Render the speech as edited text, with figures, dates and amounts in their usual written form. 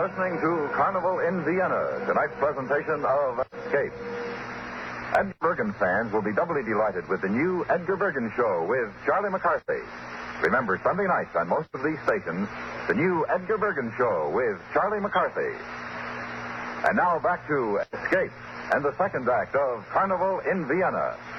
listening to Carnival in Vienna, tonight's presentation of Escape. Edgar Bergen fans will be doubly delighted with the new Edgar Bergen Show with Charlie McCarthy. Remember, Sunday nights on most of these stations, the new Edgar Bergen Show with Charlie McCarthy. And now back to Escape and the second act of Carnival in Vienna.